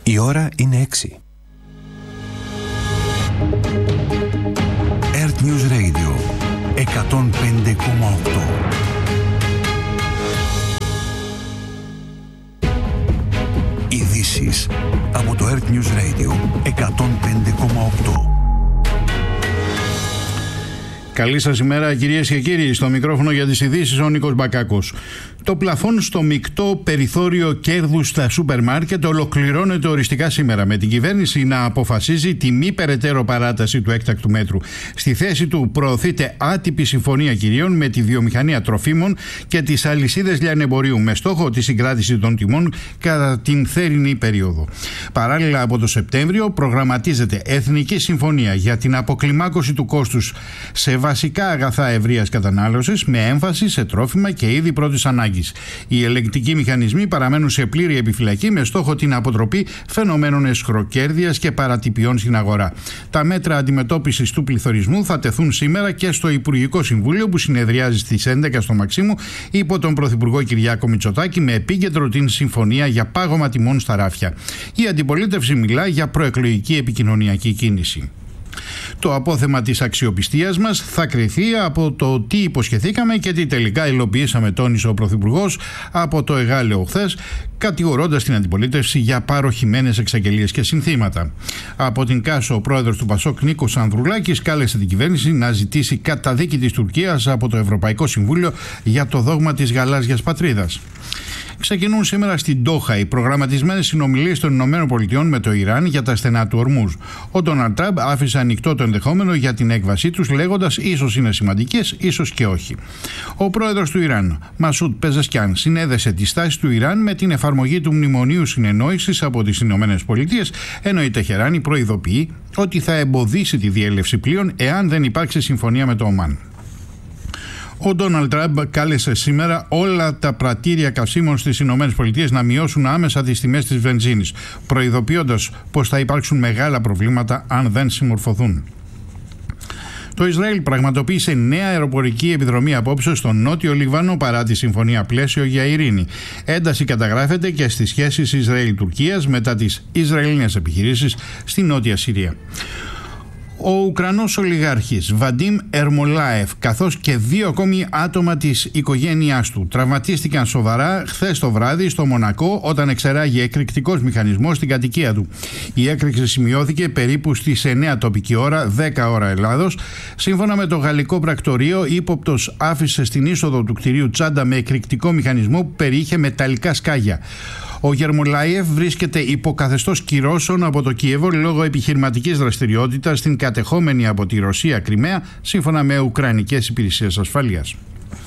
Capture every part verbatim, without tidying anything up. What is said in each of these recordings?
Η ώρα είναι έξι. Earth News Radio εκατόν πέντε κόμμα οκτώ. Ειδήσεις από το Earth News Radio εκατόν πέντε κόμμα οκτώ. Καλή σας ημέρα κυρίες και κύριοι, στο μικρόφωνο για τις ειδήσεις ο Νίκος Μπακάκος. Το πλαφόν στο μεικτό περιθώριο κέρδους στα σούπερ μάρκετ ολοκληρώνεται οριστικά σήμερα, με την κυβέρνηση να αποφασίζει τη μη περαιτέρω παράταση του έκτακτου μέτρου. Στη θέση του προωθείται άτυπη συμφωνία κυρίων με τη βιομηχανία τροφίμων και τις αλυσίδες λιανεμπορίου, με στόχο τη συγκράτηση των τιμών κατά την θέρινη περίοδο. Παράλληλα, από το Σεπτέμβριο προγραμματίζεται εθνική συμφωνία για την αποκλιμάκωση του κόστους σε βασικά αγαθά ευρείας κατανάλωσης, με έμφαση σε τρόφιμα και είδη πρώτης ανάγκης. Οι ελεγκτικοί μηχανισμοί παραμένουν σε πλήρη επιφυλακή, με στόχο την αποτροπή φαινομένων εσχροκέρδειας και παρατυπιών στην αγορά. Τα μέτρα αντιμετώπισης του πληθωρισμού θα τεθούν σήμερα και στο Υπουργικό Συμβούλιο, που συνεδριάζει στις έντεκα στο Μαξίμου υπό τον Πρωθυπουργό Κυριάκο Μητσοτάκη, με επίκεντρο την συμφωνία για πάγωμα τιμών στα ράφια. Η αντιπολίτευση μιλά για προεκλογική επικοινωνιακή κίνηση. Το απόθεμα της αξιοπιστίας μας θα κριθεί από το τι υποσχεθήκαμε και τι τελικά υλοποιήσαμε, τόνισε ο Πρωθυπουργός από το Εγάλεο χθες, κατηγορώντας την αντιπολίτευση για παροχημένες εξαγγελίες και συνθήματα. Από την Κάσο, ο πρόεδρος του Πασόκ Νίκος Ανδρουλάκης κάλεσε την κυβέρνηση να ζητήσει καταδίκη της Τουρκίας από το Ευρωπαϊκό Συμβούλιο για το δόγμα της γαλάζιας πατρίδας. Ξεκινούν σήμερα στην Ντόχα οι προγραμματισμένες συνομιλίες των ΗΠΑ με το Ιράν για τα στενά του Ορμούζ. Ο Ντόναλντ Τραμπ άφησε ανοιχτό το ενδεχόμενο για την έκβασή τους, λέγοντας ίσως είναι σημαντικές, ίσως και όχι. Ο πρόεδρος του Ιράν, Μασούντ Πεζεσκιάν, συνέδεσε τη στάση του Ιράν με την εφαρμογή του Μνημονίου Συνεννόησης από τις ΗΠΑ, ενώ η Τεχεράνη προειδοποιεί ότι θα εμποδίσει τη διέλευση πλοίων εάν δεν υπάρξει συμφωνία με το Ομάν. Ο Ντόναλντ Τραμπ κάλεσε σήμερα όλα τα πρατήρια καυσίμων στις ΗΠΑ να μειώσουν άμεσα τις τιμές της βενζίνης, προειδοποιώντας πως θα υπάρξουν μεγάλα προβλήματα αν δεν συμμορφωθούν. Το Ισραήλ πραγματοποίησε νέα αεροπορική επιδρομή απόψε στο νότιο Λιβάνο παρά τη συμφωνία πλαίσιο για ειρήνη. Ένταση καταγράφεται και στις σχέσεις Ισραήλ-Τουρκίας μετά τις Ισραηλινές επιχειρήσεις στη Νότια Συρία. Ο Ουκρανός ολιγάρχης Βαντίμ Ερμολάεφ, καθώς και δύο ακόμη άτομα της οικογένειάς του, τραυματίστηκαν σοβαρά χθες το βράδυ στο Μονακό όταν εξερράγει εκρηκτικός μηχανισμός στην κατοικία του. Η έκρηξη σημειώθηκε περίπου στις εννέα τοπική ώρα, δέκα ώρα Ελλάδος. Σύμφωνα με το γαλλικό πρακτορείο, ύποπτος άφησε στην είσοδο του κτηρίου τσάντα με εκρηκτικό μηχανισμό που περιείχε μεταλλικά σκάγια. Ο Γερμολάιεφ βρίσκεται υπό καθεστώς κυρώσεων από το Κίεβο λόγω επιχειρηματικής δραστηριότητας στην κατεχόμενη από τη Ρωσία Κριμαία, σύμφωνα με ουκρανικές υπηρεσίες ασφαλείας.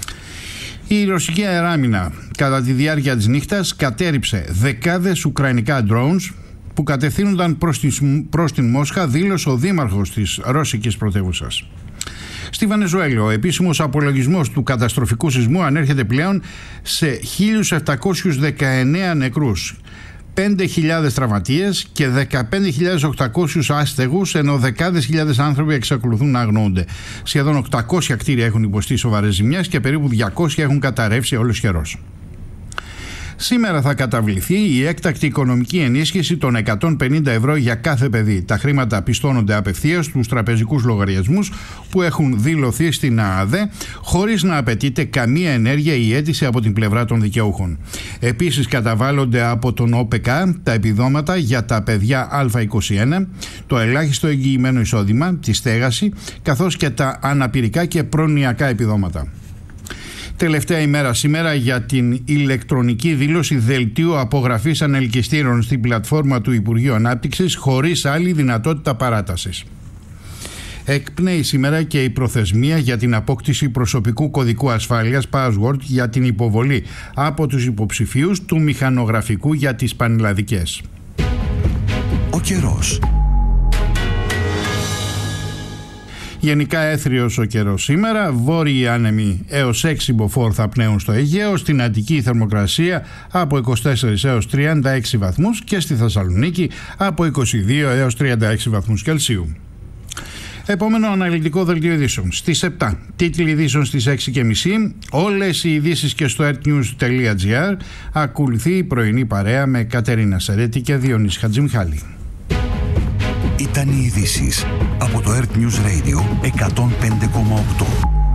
Η ρωσική αεράμινα κατά τη διάρκεια της νύχτας κατέρριψε δεκάδες ουκρανικά drones που κατευθύνονταν προς την, προς την Μόσχα, δήλωσε ο δήμαρχος της ρώσικης πρωτεύουσας. Στη Βενεζουέλα, ο επίσημος απολογισμός του καταστροφικού σεισμού ανέρχεται πλέον σε χίλιους επτακόσιους δεκαεννέα νεκρούς, πέντε χιλιάδες τραυματίες και δεκαπέντε χιλιάδες οκτακόσιους άστεγους, ενώ δεκάδες χιλιάδες άνθρωποι εξακολουθούν να αγνοούνται. Σχεδόν οκτακόσια κτίρια έχουν υποστεί σοβαρές ζημιές και περίπου διακόσια έχουν καταρρεύσει ολοσχερώς. Σήμερα θα καταβληθεί η έκτακτη οικονομική ενίσχυση των εκατόν πενήντα ευρώ για κάθε παιδί. Τα χρήματα πιστώνονται απευθείας στους τραπεζικούς λογαριασμούς που έχουν δηλωθεί στην ΑΑΔΕ, χωρίς να απαιτείται καμία ενέργεια ή αίτηση από την πλευρά των δικαιούχων. Επίσης καταβάλλονται από τον ΟΠΕΚΑ τα επιδόματα για τα παιδιά Α είκοσι ένα, το ελάχιστο εγγυημένο εισόδημα, τη στέγαση, καθώς και τα αναπηρικά και προνοιακά επιδόματα. Τελευταία ημέρα σήμερα για την ηλεκτρονική δήλωση δελτίου απογραφής ανελκυστήρων στην πλατφόρμα του Υπουργείου Ανάπτυξης, χωρίς άλλη δυνατότητα παράτασης. Εκπνέει σήμερα και η προθεσμία για την απόκτηση προσωπικού κωδικού ασφάλειας password για την υποβολή από τους υποψηφίους του μηχανογραφικού για τις πανελλαδικές. Ο καιρός. Γενικά έθριος ο καιρός σήμερα, βόρειοι άνεμοι έως έξι μποφόρ θα πνέουν στο Αιγαίο, στην Αττική η θερμοκρασία από είκοσι τέσσερα έως τριάντα έξι βαθμούς και στη Θεσσαλονίκη από είκοσι δύο έως τριάντα έξι βαθμούς Κελσίου. Επόμενο αναλυτικό δελτίο ειδήσεων στις επτά. Τίτλοι ειδήσεων στις έξι και μισή. Όλες οι ειδήσεις και στο ertnews.gr. Ακολουθεί η πρωινή παρέα με Κατερίνα Σερέτη και Διονύση Χατζημιχάλη. Ήταν οι ειδήσεις από το Earth News Radio εκατόν πέντε κόμμα οκτώ.